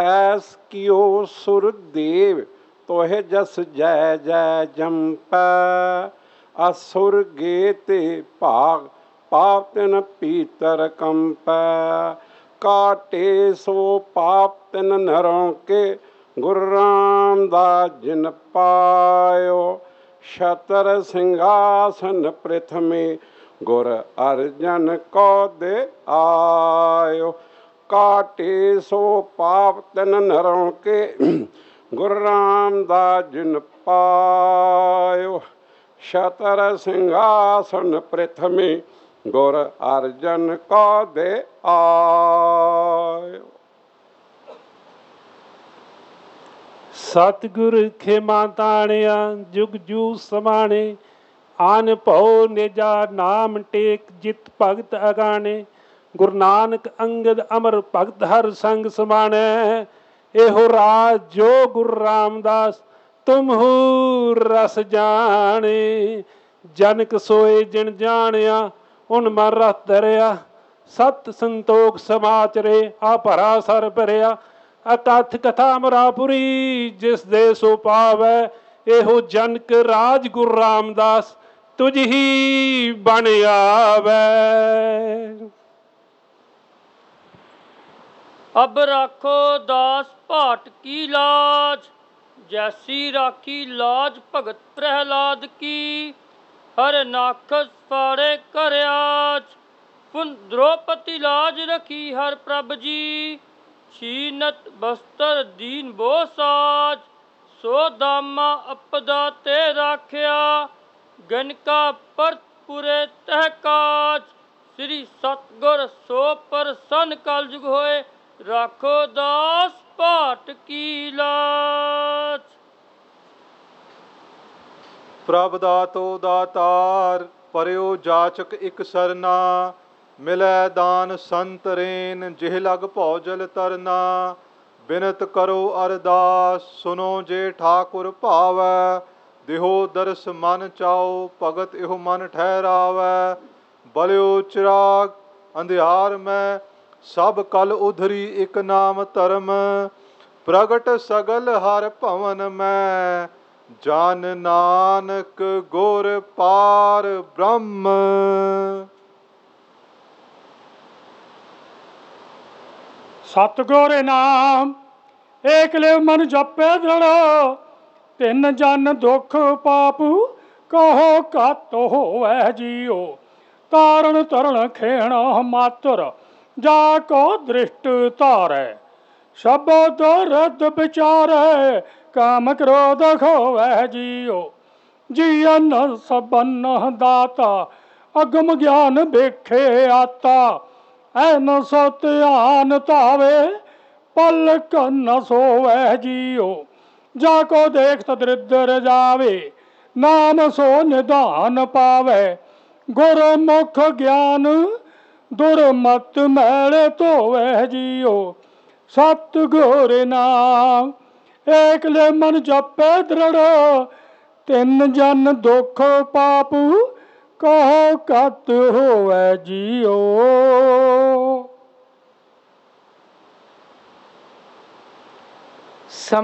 S ਕਿਓ ਸੁਰਦੇਵ ਤੋਹਿ ਜਸ ਜੈ ਜੈ ਜੰਪੈ। असुर गे भाग पाप तिन पीतर कंपै। काटे सो पाप तिन नरों के गुरु रामदास जिन पायो। छतर सिंहासन प्रथमे गुर अर्जन को दे आयो। काटे सो पाप तिन नरों के गुरु रामदास जिन पायो। छतर सिंहासन प्रथमे गुर अर्जन को दे आयो। सतगुर खेमा ताणिया जुग जू समाने। आन भौ निजा नाम टेक जित भगत अगाने। गुरु नानक अंगद अमर भगत हर संग समाने। एहो राज जो गुरु रामदास तुमहू रस जाने। जनक सोए जिन जानिया उन मन रस धरिया। सत संतोख समाचरे आ भरा सर भरिया। अकथ कथा अमरापुरी जिस दे सो पावै। एहो जनक राज गुरु रामदास तुझ ही बन आवै। अब राखो दास भाट की लाज। जैसी राखी लाज भगत प्रहलाद की। हर नाखस फाड़े कर आज। पुन द्रौपदी लाज रखी हर प्रभ जी। छीनत बस्तर दीन बो साज। सो दामा अपदा ते राख्या। गनका परत पुरे तह काज। श्री सतगुर सो प्रसन्न कलयुग होए। राखो दास भाट की लाज। प्रभ दातो दातार परियो जाचक इक सरना। मिलै दान संत रेन जिह लग भौजल तरना। बिनत करो अरदास सुनो जे ठाकुर भावै। देहो दरस मन चाओ भगत इहो मन ठहरावै। बलियो चिराग अंधियार में सब कल उधरी एक नाम धर्म। प्रगट सगल हर भवन में जान नानक गुर पार ब्रह्म। सतगुर नाम एकले मन जपे दृढ़। तिन जन दुख पाप कहो कत होवै जियो। तारण तरण खेण मातर जाको दृष्ट तारै। शब्द रद विचारै काम क्रोध खोवै जियो। जीवन सबन दाता अगम ज्ञान बेखे आता। ऐन सत आन तावे पलक न सोवै जियो। जाको देखत दरिद्र जावे नाम सो निधान पावै। गुरमुख ज्ञान दुर्मत मैल धोवै जियो। सतगुर नाम एकले मन जपे दृढ़। तिन जन दुख पाप कहो कत होवै जियो।